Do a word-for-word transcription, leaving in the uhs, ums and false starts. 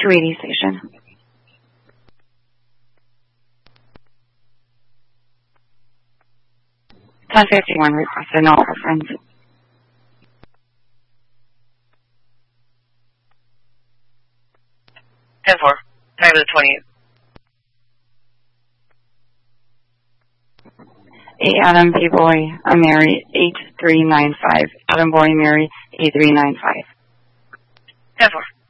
two eighty station. ten fifty-one requested, no reference. ten four, time of the twenty-eighth. eight Adam B. Boy, uh, Mary, eight three nine five. Adam Boy, Mary, eight three nine five. ten four.